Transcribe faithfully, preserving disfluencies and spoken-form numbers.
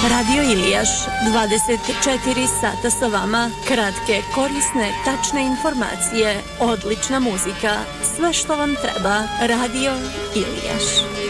Radio Ilijaš, dvadeset četiri sata sa vama, kratke, korisne, tačne informacije, odlična muzika, sve što vam treba. Radio Ilijaš.